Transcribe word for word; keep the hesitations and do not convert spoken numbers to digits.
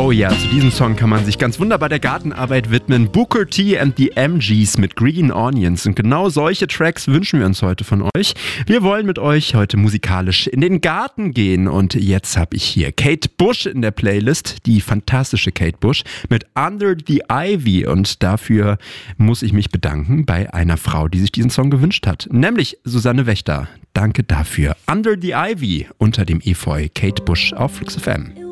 Oh ja, zu diesem Song kann man sich ganz wunderbar der Gartenarbeit widmen. Booker T and the M Gs mit Green Onions. Und genau solche Tracks wünschen wir uns heute von euch. Wir wollen mit euch heute musikalisch in den Garten gehen. Und jetzt habe ich hier Kate Bush in der Playlist, die fantastische Kate Bush mit Under the Ivy. Und dafür muss ich mich bedanken bei einer Frau, die sich diesen Song gewünscht hat. Nämlich Susanne Wächter. Danke dafür. Under the Ivy unter dem Efeu. Kate Bush auf Flux F M.